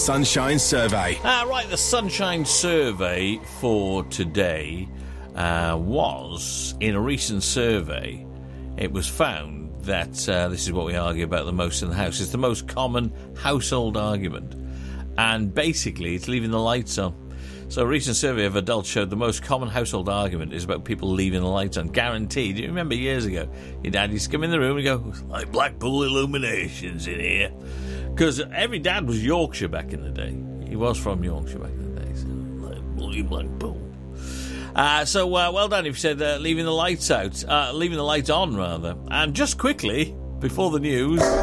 Sunshine Survey. Right, the Sunshine Survey for today was, in a recent survey, it was found that this is what we argue about the most in the house. It's the most common household argument. And basically, it's leaving the lights on. So a recent survey of adults showed the most common household argument is about people leaving the lights on. Guaranteed. You remember years ago, your dad used to come in the room and go, like Blackpool Illuminations in here. Because every dad was Yorkshire back in the day. He was from Yorkshire back in the day. So, like, bloody Blackpool. So well done if you said leaving the lights out. Leaving the lights on, rather. And just quickly, before the news...